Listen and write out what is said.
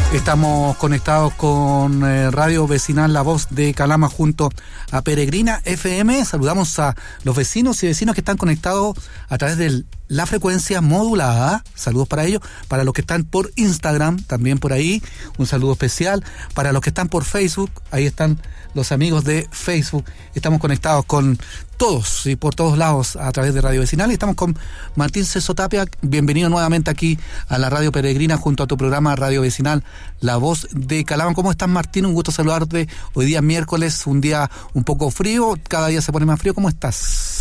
Estamos conectados con Radio Vecinal La Voz de Calama junto a Peregrina FM. Saludamos a los vecinos y vecinos que están conectados a través de la frecuencia modulada. Saludos para ellos. Para los que están por Instagram, también por ahí, un saludo especial. Para los que están por Facebook, ahí están los amigos de Facebook. Estamos conectados con todos y por todos lados a través de Radio Vecinal. Y estamos con Martín Ceso Tapia. Bienvenido nuevamente aquí a la Radio Peregrina junto a tu programa Radio Vecinal La Voz de Calama. ¿Cómo estás, Martín? Un gusto saludarte. Hoy día miércoles, un día un poco frío. Cada día se pone más frío. ¿Cómo estás?